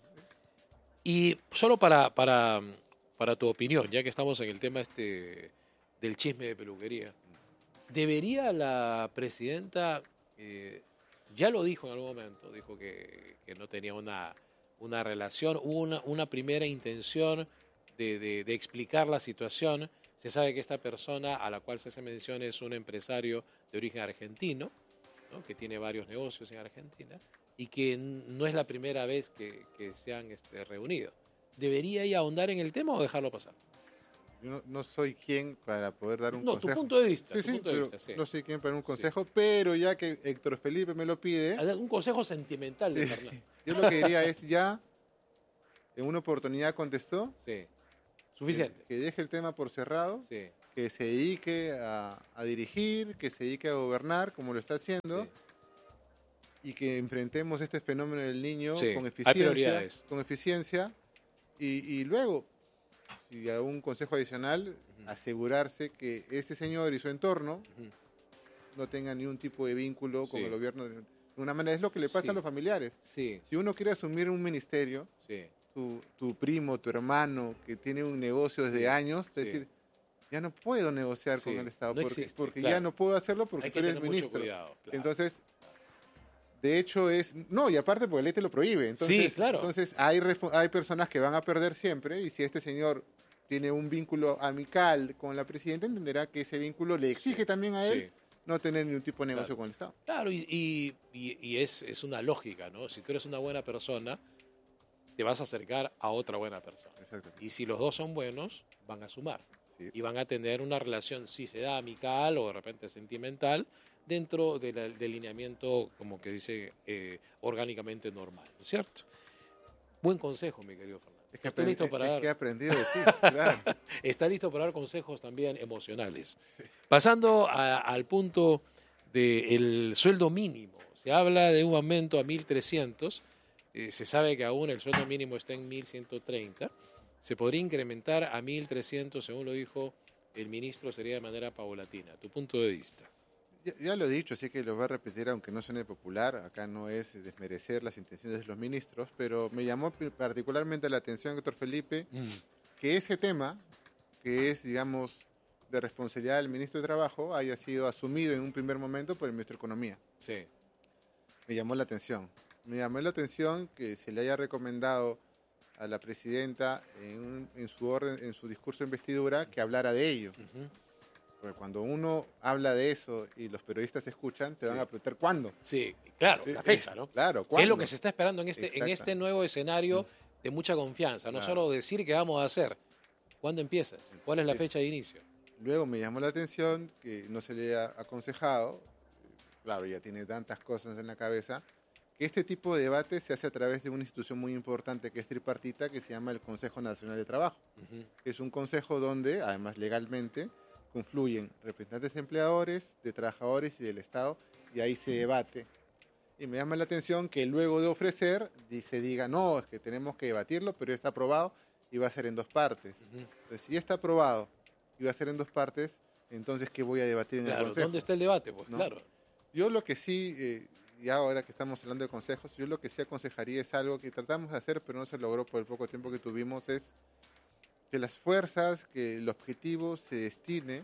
S1: Y solo para, para, para tu opinión, ya que estamos en el tema este del chisme de peluquería, ¿debería la presidenta, eh, ya lo dijo en algún momento, dijo que, que no tenía una, una relación, hubo una, una primera intención de, de- de explicar la situación? Se sabe que esta persona a la cual se hace mención es un empresario de origen argentino, ¿no? Que tiene varios negocios en Argentina y que n- no es la primera vez que, que se han este, reunido. ¿Debería ella ahondar en el tema o dejarlo pasar?
S2: Yo no, no soy quien para poder dar un
S1: No,
S2: consejo.
S1: tu punto de vista.
S2: Sí,
S1: tu
S2: sí,
S1: punto de
S2: pero
S1: vista, sí.
S2: no soy quien para un consejo, pero ya que Héctor Felipe me lo pide,
S1: Un consejo sentimental de
S2: Sí.
S1: Fernando.
S2: yo lo que diría es ya, en una oportunidad contestó,
S1: Sí.
S2: que,
S1: Suficiente.
S2: que deje el tema por cerrado,
S1: Sí.
S2: que se dedique a, a dirigir, que se dedique a gobernar, como lo está haciendo,
S1: Sí.
S2: y que enfrentemos este fenómeno del niño
S1: Sí,
S2: con
S1: hay
S2: eficiencia,
S1: prioridades.
S2: con eficiencia, y, y luego, si hay un consejo adicional,
S1: Ujú.
S2: asegurarse que ese señor y su entorno
S1: Ujú.
S2: no tengan ningún tipo de vínculo con
S1: Sí.
S2: el gobierno. De una manera es lo que le pasa
S1: Sí.
S2: a los familiares.
S1: Sí,
S2: Si uno quiere asumir un ministerio,
S1: sí.
S2: tu, tu primo, tu hermano, que tiene un negocio desde
S1: Sí,
S2: años, es
S1: sí.
S2: decir, ya no puedo negociar
S1: Sí,
S2: con el Estado
S1: no
S2: porque,
S1: existe,
S2: porque
S1: claro.
S2: ya no puedo hacerlo porque
S1: Hay
S2: tú
S1: que
S2: eres
S1: tener mucho
S2: ministro.
S1: cuidado. claro.
S2: Entonces, de hecho es... No, y aparte porque la ley te lo prohíbe. Entonces,
S1: Sí, claro.
S2: Entonces hay, respo- hay personas que van a perder siempre y si este señor tiene un vínculo amical con la presidenta, entenderá que ese vínculo le exige también a él
S1: Sí.
S2: no tener ningún tipo de negocio
S1: Claro.
S2: con el Estado.
S1: Claro, y, y, y- y es, es una lógica, ¿no? Si tú eres una buena persona, te vas a acercar a otra buena persona.
S2: Exactamente.
S1: Y si los dos son buenos, van a sumar.
S2: Sí.
S1: Y van a tener una relación, si se da amical o de repente sentimental, dentro del del lineamiento, como que dice, eh, orgánicamente normal, ¿no es cierto? Buen consejo, mi querido Fernando.
S2: Es que,
S1: ¿Está listo
S2: aprendí-
S1: para
S2: es
S1: dar?
S2: que he aprendido de ti, claro.
S1: Está listo para dar consejos también emocionales. Pasando a- al punto del sueldo mínimo. Se habla de un aumento a mil trescientos. Eh, se sabe que aún el sueldo mínimo está en mil ciento treinta. Se podría incrementar a mil trescientos, según lo dijo el ministro, sería de manera paulatina. Tu punto de vista.
S2: Ya, ya lo he dicho, así que lo voy a repetir, aunque no suene popular. Acá no es desmerecer las intenciones de los ministros, pero me llamó p- particularmente la atención, doctor Felipe, que ese tema, que es, digamos, de responsabilidad del ministro de Trabajo, haya sido asumido en un primer momento por el ministro de Economía.
S1: Sí.
S2: Me llamó la atención. Me llamó la atención que se le haya recomendado a la presidenta en, un- en su orden, en su discurso de investidura, que hablara de ello.
S1: Ujú.
S2: Porque cuando uno habla de eso y los periodistas escuchan, te
S1: Sí.
S2: van a preguntar cuándo.
S1: Sí, claro,
S2: Eh,
S1: la
S2: eh,
S1: fecha, ¿no?
S2: Claro,
S1: ¿Qué
S2: ¿cuándo?
S1: es lo que se está esperando en este, en este
S2: Exactamente.
S1: nuevo escenario de mucha confianza? No
S2: Claro.
S1: solo decir qué vamos a hacer. ¿Cuándo empiezas? ¿Cuál es la
S2: Es-
S1: fecha de inicio?
S2: Luego me llamó la atención que no se le ha aconsejado, claro, ya tiene tantas cosas en la cabeza, que este tipo de debate se hace a través de una institución muy importante que es tripartita, que se llama el Consejo Nacional de Trabajo.
S1: Ujú.
S2: Es un consejo donde, además legalmente, confluyen representantes de empleadores, de trabajadores y del Estado, y ahí se debate. Y me llama la atención que luego de ofrecer, di- se diga, no, es que tenemos que debatirlo, pero ya está aprobado y va a ser en dos partes.
S1: Ujú.
S2: Entonces, si ya está aprobado y va a ser en dos partes, entonces, ¿qué voy a debatir en el
S1: Claro,
S2: Consejo?
S1: ¿dónde está el debate? Pues
S2: ¿No?
S1: claro.
S2: Yo lo que sí, eh, y ahora que estamos hablando de consejos, yo lo que sí aconsejaría es algo que tratamos de hacer, pero no se logró por el poco tiempo que tuvimos, es que las fuerzas, que el objetivo se destine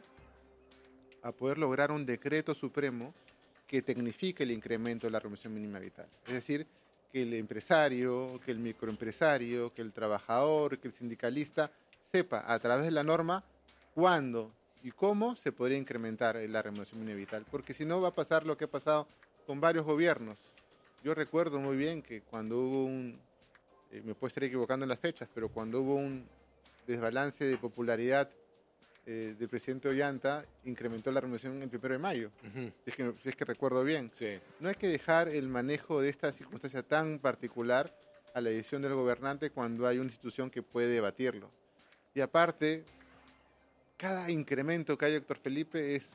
S2: a poder lograr un decreto supremo que tecnifique el incremento de la remuneración mínima vital. Es decir, que el empresario, que el microempresario, que el trabajador, que el sindicalista sepa a través de la norma cuándo y cómo se podría incrementar la remuneración mínima vital. Porque si no va a pasar lo que ha pasado con varios gobiernos. Yo recuerdo muy bien que cuando hubo un, eh, me puedo estar equivocando en las fechas, pero cuando hubo un desbalance de popularidad eh, del presidente Ollanta, incrementó la remuneración el primero de mayo,
S1: Ujú.
S2: si es, que, si es que recuerdo bien.
S1: Sí.
S2: No hay que dejar el manejo de esta circunstancia tan particular a la decisión del gobernante cuando hay una institución que puede debatirlo. Y aparte, cada incremento que hay, doctor Felipe, es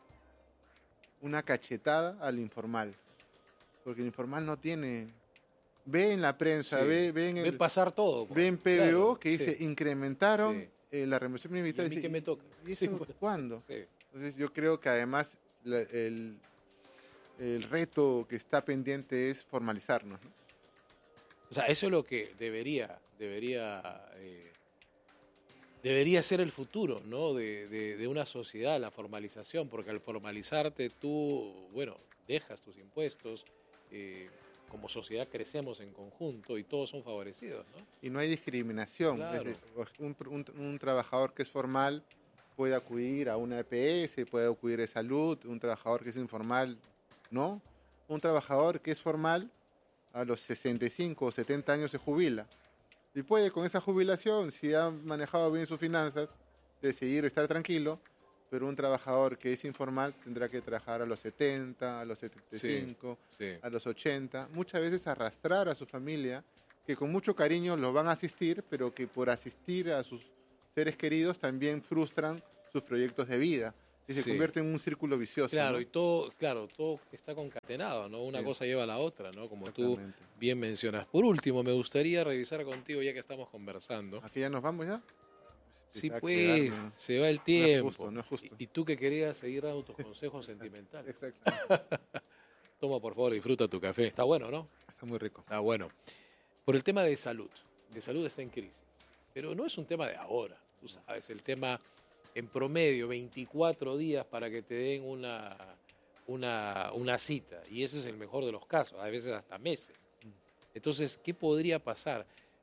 S2: una cachetada al informal. Porque el informal no tiene... Ve en la prensa,
S1: Sí.
S2: ve, ve en
S1: Ve
S2: el...
S1: pasar todo. pues.
S2: Ve en P B O
S1: Claro,
S2: que dice,
S1: sí.
S2: incrementaron
S1: Sí.
S2: eh, la remuneración mínima
S1: ¿Y
S2: vital.
S1: a mí
S2: Dice,
S1: qué me toca?
S2: ¿Y eso
S1: Sí, bueno.
S2: cuándo?
S1: Sí.
S2: Entonces yo creo que además la- el, el reto que está pendiente es formalizarnos, ¿no?
S1: O sea, eso es lo que debería, debería, eh, debería ser el futuro, ¿no? De, de- de una sociedad, la formalización, porque al formalizarte tú, bueno, dejas tus impuestos, eh, como sociedad crecemos en conjunto y todos son favorecidos, ¿no?
S2: Y no hay discriminación.
S1: Claro.
S2: Es decir, un, un- un trabajador que es formal puede acudir a una E P S, puede acudir a salud, un trabajador que es informal, ¿no? Un trabajador que es formal a los sesenta y cinco o setenta años se jubila. Y puede con esa jubilación, si ha manejado bien sus finanzas, decidir estar tranquilo, pero un trabajador que es informal tendrá que trabajar a los setenta, a los setenta y cinco,
S1: Sí.
S2: a los ochenta, muchas veces arrastrar a su familia, que con mucho cariño los van a asistir, pero que por asistir a sus seres queridos también frustran sus proyectos de vida y se
S1: Sí.
S2: convierte en un círculo vicioso.
S1: Claro,
S2: ¿no?
S1: y todo, claro, todo está concatenado, ¿no? Una
S2: Sí.
S1: cosa lleva a la otra, ¿no? Como tú
S2: Exactamente.
S1: bien mencionas. Por último, me gustaría revisar contigo, ya que estamos conversando.
S2: ¿Aquí ya nos vamos ya?
S1: Sí,
S2: Empezar a
S1: pues,
S2: quedarme.
S1: se va el
S2: No es
S1: tiempo.
S2: justo, no es justo.
S1: Y, y tú que querías seguir dando tus consejos sentimentales.
S2: Exacto.
S1: Toma, por favor, disfruta tu café. Está bueno, ¿no?
S2: Está muy rico.
S1: Está bueno. Por el tema de salud. De salud está en crisis. Pero no es un tema de ahora. Tú sabes, el tema en promedio, veinticuatro días para que te den una, una, una cita. Y ese es el mejor de los casos. A veces hasta meses. Entonces, ¿qué podría pasar?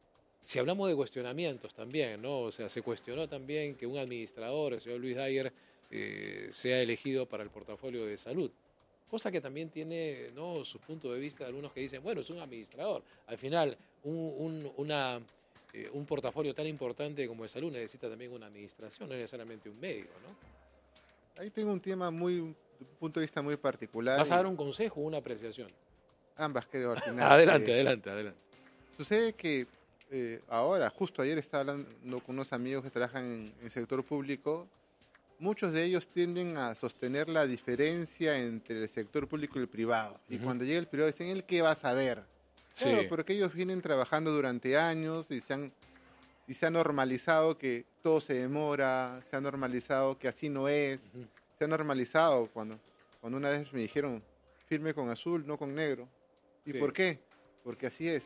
S1: si hablamos de cuestionamientos también, ¿no? O sea, se cuestionó también que un administrador, el señor Luis Dyer, eh, sea elegido para el portafolio de salud. Cosa que también tiene, ¿no?, su punto de vista de algunos que dicen, bueno, es un administrador. Al final, un, un, una, eh, un portafolio tan importante como de salud necesita también una administración, no necesariamente un médico, ¿no?
S2: Ahí tengo un tema muy, un punto de vista muy particular.
S1: ¿Vas a dar un consejo o una apreciación?
S2: Ambas, creo, al final.
S1: Adelante,
S2: eh,
S1: adelante, adelante.
S2: Sucede que eh, ahora, justo ayer estaba hablando con unos amigos que trabajan en el sector público. Muchos de ellos tienden a sostener la diferencia entre el sector público y el privado. Y
S1: Ujú.
S2: cuando llega el privado dicen, ¿él qué va a saber?
S1: Sí.
S2: Claro, porque ellos vienen trabajando durante años y se han, y se ha normalizado que todo se demora, se ha normalizado que así no es,
S1: Ujú.
S2: se ha normalizado cuando, cuando una vez me dijeron, firme con azul, no con negro. ¿Y
S1: Sí.
S2: por qué? Porque así es.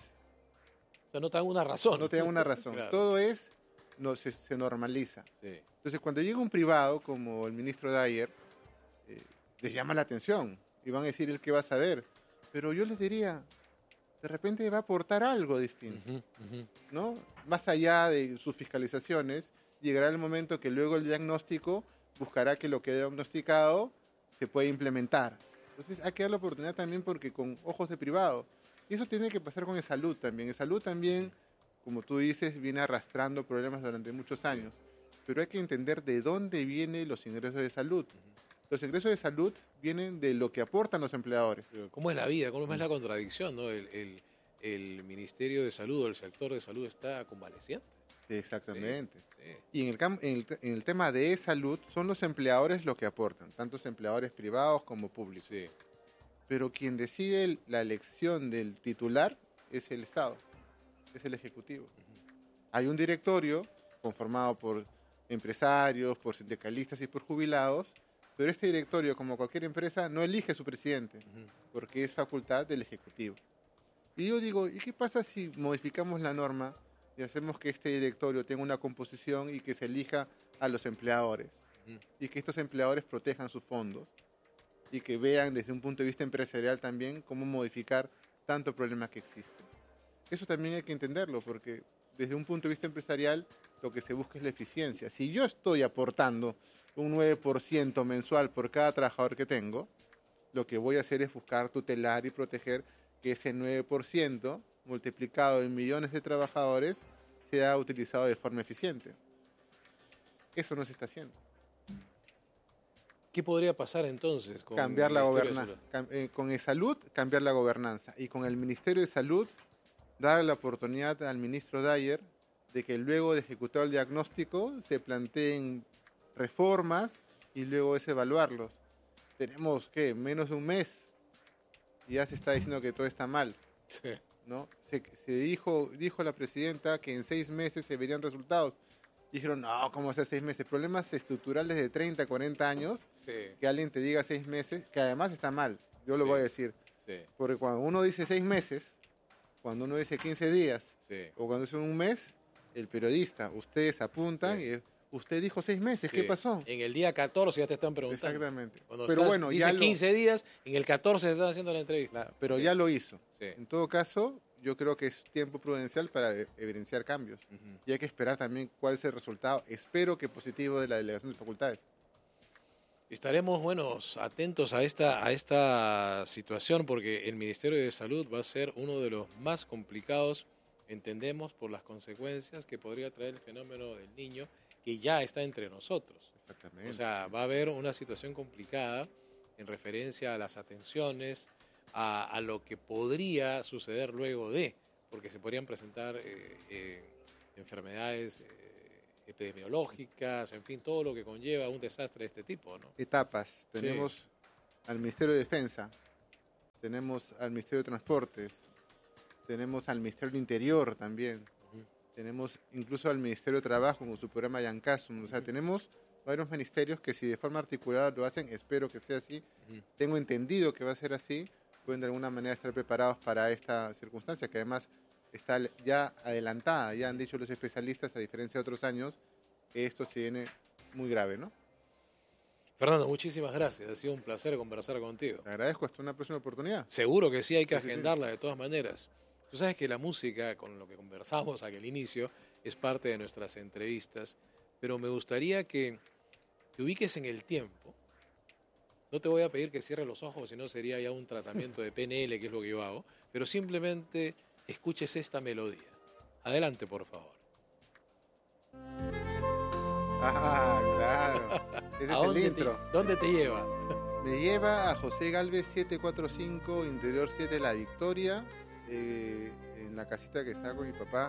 S1: O sea, no te dan una razón.
S2: No te dan una razón.
S1: Claro.
S2: Todo es, no, se, se normaliza.
S1: Sí.
S2: Entonces, cuando llega un privado, como el ministro Dyer, eh, les llama la atención y van a decir el que va a saber. Pero yo les diría, de repente va a aportar algo distinto,
S1: Ujú, ujú.
S2: ¿no? Más allá de sus fiscalizaciones, llegará el momento que luego el diagnóstico buscará que lo que ha diagnosticado se pueda implementar. Entonces, hay que dar la oportunidad también porque con ojos de privado. Y eso tiene que pasar con el salud también. El salud también, como tú dices, viene arrastrando problemas durante muchos años. Pero hay que entender de dónde vienen los ingresos de salud. Los ingresos de salud vienen de lo que aportan los empleadores.
S1: Pero ¿cómo es la vida? ¿Cómo es la contradicción, no? El, el, el Ministerio de Salud o el sector de salud está convaleciente.
S2: Exactamente.
S1: Sí, sí.
S2: Y en el, cam- en, el, te- en el tema de salud, son los empleadores los que aportan, tanto empleadores privados como públicos.
S1: Sí.
S2: Pero quien decide el- la elección del titular es el Estado, es el Ejecutivo. Hay un directorio conformado por empresarios, por sindicalistas y por jubilados, pero este directorio, como cualquier empresa, no elige su presidente,
S1: Ujú.
S2: porque es facultad del Ejecutivo. Y yo digo, ¿y qué pasa si modificamos la norma y hacemos que este directorio tenga una composición y que se elija a los empleadores?
S1: Ujú.
S2: Y que estos empleadores protejan sus fondos y que vean desde un punto de vista empresarial también cómo modificar tanto problema que existe. Eso también hay que entenderlo, porque desde un punto de vista empresarial lo que se busca es la eficiencia. Si yo estoy aportando un nueve por ciento mensual por cada trabajador que tengo, lo que voy a hacer es buscar tutelar y proteger que ese nueve por ciento multiplicado en millones de trabajadores sea utilizado de forma eficiente. Eso no se está haciendo.
S1: ¿Qué podría pasar entonces con
S2: Cambiar
S1: el
S2: la
S1: Ministerio de
S2: gobernanza.
S1: Salud?
S2: Eh, con el salud, cambiar la gobernanza. Y con el Ministerio de Salud, dar la oportunidad al ministro Dyer de que luego de ejecutar el diagnóstico se planteen reformas y luego es evaluarlos. Tenemos, ¿qué? Menos de un mes y ya se está diciendo que todo está mal,
S1: Sí.
S2: ¿no? Se, se dijo, dijo la presidenta que en seis meses se verían resultados. Dijeron, no, ¿cómo hacer seis meses? Problemas estructurales de treinta, cuarenta años,
S1: Sí.
S2: que alguien te diga seis meses, que además está mal, yo lo
S1: Sí.
S2: voy a decir.
S1: Sí.
S2: Porque cuando uno dice seis meses, cuando uno dice quince días,
S1: Sí.
S2: o cuando dice un mes, el periodista, ustedes apuntan
S1: Sí.
S2: y usted dijo seis meses,
S1: Sí.
S2: ¿qué pasó?
S1: En el día catorce ya te están preguntando.
S2: Exactamente.
S1: Cuando
S2: Pero
S1: estás-
S2: bueno,
S1: dice
S2: ya lo,
S1: quince días, en el catorce te están haciendo la entrevista.
S2: claro, pero
S1: Sí.
S2: ya lo hizo.
S1: Sí.
S2: En todo caso, yo creo que es tiempo prudencial para e- evidenciar cambios.
S1: Ujú.
S2: Y hay que esperar también cuál es el resultado. Espero que positivo de la delegación de facultades.
S1: Estaremos, buenos, atentos a esta, a esta situación porque el Ministerio de Salud va a ser uno de los más complicados, entendemos, por las consecuencias que podría traer el fenómeno del niño que ya está entre nosotros.
S2: Exactamente.
S1: O sea, va a haber una situación complicada en referencia a las atenciones, a, a lo que podría suceder luego de, porque se podrían presentar eh, eh, enfermedades eh, epidemiológicas, en fin, todo lo que conlleva un desastre de este tipo, ¿no?
S2: Etapas.
S1: Sí.
S2: Tenemos al Ministerio de Defensa, tenemos al Ministerio de Transportes, tenemos al Ministerio del Interior también,
S1: Ujú.
S2: tenemos incluso al Ministerio de Trabajo con su programa Yancasum. O sea,
S1: Ujú.
S2: tenemos varios ministerios que si de forma articulada lo hacen, espero que sea así.
S1: Ujú.
S2: Tengo entendido que va a ser así, pueden de alguna manera estar preparados para esta circunstancia, que además está ya adelantada. Ya han dicho los especialistas, a diferencia de otros años, que esto se viene muy grave, ¿no?
S1: Fernando, muchísimas gracias. Ha sido un placer conversar contigo.
S2: Te agradezco, hasta una próxima oportunidad.
S1: Seguro que sí, hay que
S2: Sí, sí, sí.
S1: agendarla de todas maneras. Tú sabes que la música, con lo que conversamos aquí al inicio, es parte de nuestras entrevistas, pero me gustaría que te ubiques en el tiempo. No te voy a pedir que cierres los ojos, si no sería ya un tratamiento de P N L, que es lo que yo hago, pero simplemente escuches esta melodía. Adelante, por favor.
S2: Ah, claro. Ese es el intro.
S1: Te, ¿Dónde te lleva?
S2: Me lleva a José Galvez siete cuatro cinco, Interior siete, La Victoria, eh, en la casita que está con mi papá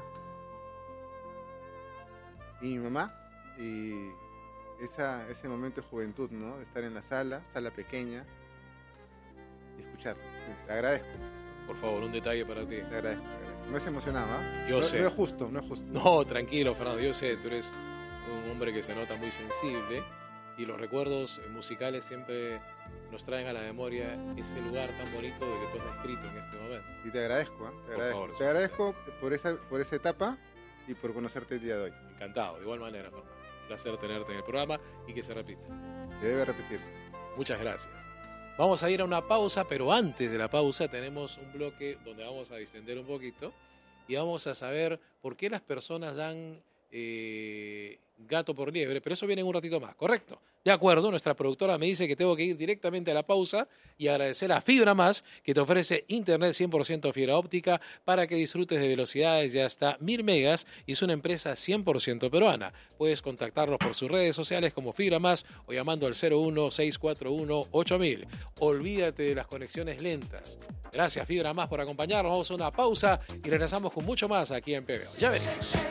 S2: y mi mamá. Y esa, ese momento de juventud, ¿no? Estar en la sala, sala pequeña, y escucharlo. Te agradezco.
S1: Por favor, un detalle para ti.
S2: Te agradezco. Te agradezco. No es emocionado, ¿ah?
S1: Yo
S2: no,
S1: sé.
S2: No es justo, no es justo.
S1: No, tranquilo, Fernando. Yo sé, tú eres un hombre que se nota muy sensible y los recuerdos musicales siempre nos traen a la memoria ese lugar tan bonito de que tú has descrito en este momento.
S2: Sí, te agradezco, ¿eh? Te
S1: Por
S2: agradezco.
S1: favor,
S2: te agradezco por esa, por esa etapa y por conocerte el día de hoy.
S1: Encantado, de igual manera, Fernando. Un placer tenerte en el programa y que se repita.
S2: Se debe repetir.
S1: Muchas gracias. Vamos a ir a una pausa, pero antes de la pausa tenemos un bloque donde vamos a distender un poquito y vamos a saber por qué las personas dan eh, gato por liebre, pero eso viene en un ratito más, ¿correcto? De acuerdo, nuestra productora me dice que tengo que ir directamente a la pausa y agradecer a Fibra Más, que te ofrece internet cien por ciento fibra óptica para que disfrutes de velocidades de hasta mil megas y es una empresa cien por ciento peruana. Puedes contactarlos por sus redes sociales como Fibra Más o llamando al cero uno seis cuatro uno ocho mil. Olvídate de las conexiones lentas. Gracias Fibra Más por acompañarnos. Vamos a una pausa y regresamos con mucho más aquí en P B O. Ya venimos.